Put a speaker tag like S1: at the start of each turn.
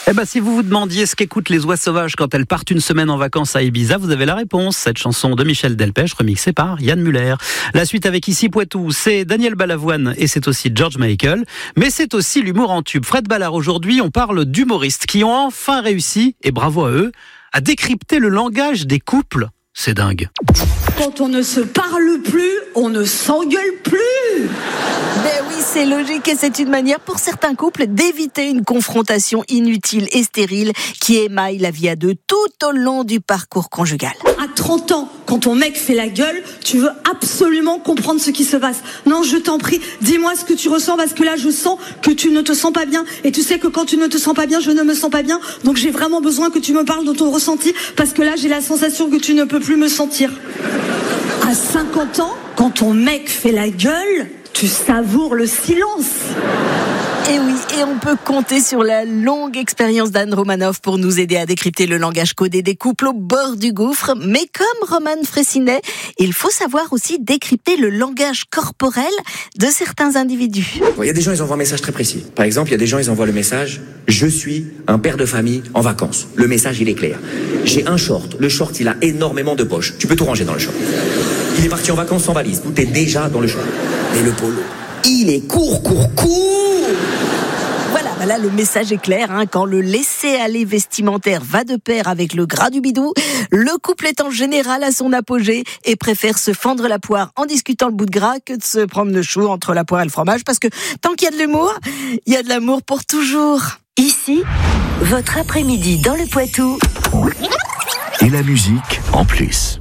S1: Eh ben, si vous vous demandiez ce qu'écoutent les oies sauvages quand elles partent une semaine en vacances à Ibiza, vous avez la réponse. Cette chanson de Michel Delpech, remixée par Yann Muller. La suite avec Ici Poitou, c'est Daniel Balavoine et c'est aussi George Michael. Mais c'est aussi l'humour en tube. Fred Ballard, aujourd'hui, on parle d'humoristes qui ont enfin réussi, et bravo à eux, à décrypter le langage des couples. C'est dingue.
S2: Quand on ne se parle plus, on ne s'engueule plus.
S3: Ben oui, c'est logique et c'est une manière pour certains couples d'éviter une confrontation inutile et stérile qui émaille la vie à deux tout au long du parcours conjugal.
S2: À 30 ans, quand ton mec fait la gueule, tu veux absolument comprendre ce qui se passe. Non, je t'en prie, dis-moi ce que tu ressens parce que là, je sens que tu ne te sens pas bien. Et tu sais que quand tu ne te sens pas bien, je ne me sens pas bien. Donc j'ai vraiment besoin que tu me parles de ton ressenti parce que là, j'ai la sensation que tu ne peux plus me sentir. À 50 ans, quand ton mec fait la gueule, tu savoures le silence.
S3: Et oui, et on peut compter sur la longue expérience d'Anne Romanoff pour nous aider à décrypter le langage codé des couples au bord du gouffre. Mais comme Romane Fraissinet, il faut savoir aussi décrypter le langage corporel de certains individus.
S4: Il y a des gens, ils envoient un message très précis. Par exemple, il y a des gens, ils envoient le message « Je suis un père de famille en vacances ». Le message, il est clair. J'ai un short. Le short, il a énormément de poches. Tu peux tout ranger dans le short. Il est parti en vacances sans valise. Tout est déjà dans le short. Mais le polo, il est court.
S3: Voilà, le message est clair. Quand le laisser-aller vestimentaire va de pair avec le gras du bidou, le couple est en général à son apogée et préfère se fendre la poire en discutant le bout de gras que de se prendre le chou entre la poire et le fromage. Parce que tant qu'il y a de l'humour, il y a de l'amour pour toujours.
S5: Ici, votre après-midi dans le Poitou.
S6: Et la musique en plus.